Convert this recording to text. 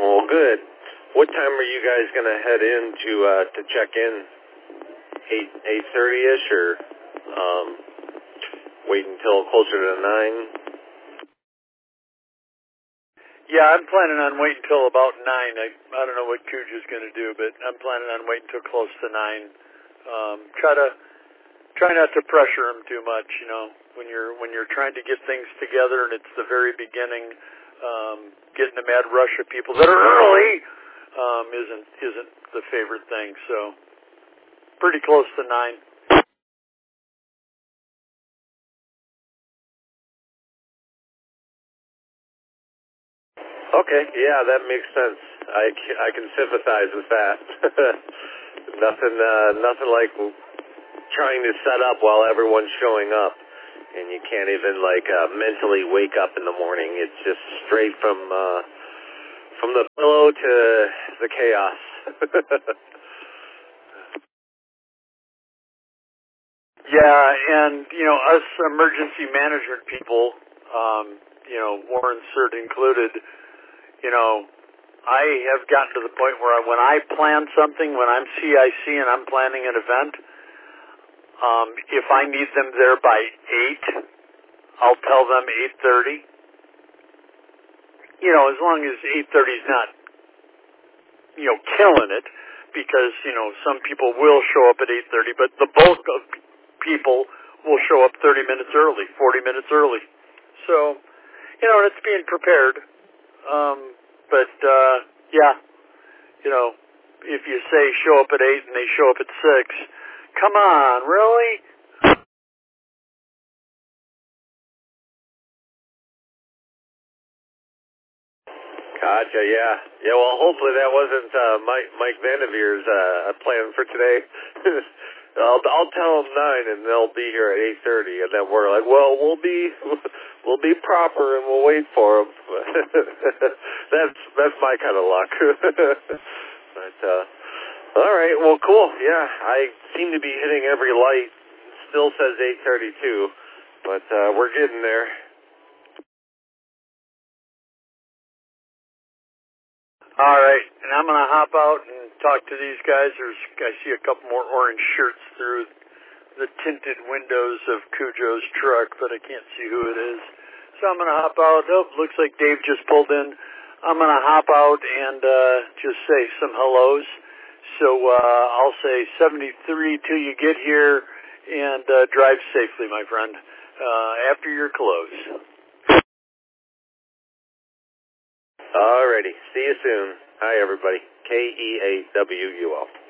Well, good. What time are you guys going to head in to check in? 8:30ish, or wait until closer to 9? Yeah, I'm planning on waiting until about 9. I don't know what Cujo's going to do, but I'm planning on waiting until close to 9. Try not to pressure him too much. You know, when you're trying to get things together and it's the very beginning, getting a mad rush of people that are early isn't the favorite thing. So pretty close to 9. Okay, yeah, that makes sense. I can sympathize with that. Nothing like trying to set up while everyone's showing up, and you can't even mentally wake up in the morning. It's just straight from the pillow to the chaos. Yeah, and us emergency management people, Warren Cert included. I have gotten to the point where when I plan something, when I'm CIC and I'm planning an event, if I need them there by 8, I'll tell them 8:30. As long as 8:30 is not, killing it, because, some people will show up at 8:30, but the bulk of people will show up 30 minutes early, 40 minutes early. So, and it's being prepared. If you say show up at 8 and they show up at 6, come on, really? Gotcha, yeah. Yeah, well, hopefully that wasn't Mike Vandeveer's plan for today. I'll tell them 9 and they'll be here at 8:30, and then we're like, well, we'll be proper and we'll wait for them. That's my kind of luck. But all right, well, cool. Yeah, I seem to be hitting every light. Still says 8:32, but we're getting there. All right, and I'm going to hop out and talk to these guys. I see a couple more orange shirts through the tinted windows of Cujo's truck, but I can't see who it is. So I'm going to hop out. Oh, looks like Dave just pulled in. I'm going to hop out and just say some hellos. So I'll say 73 till you get here, and drive safely, my friend, after your close. Alrighty. See you soon. Hi, everybody. KEAWUL.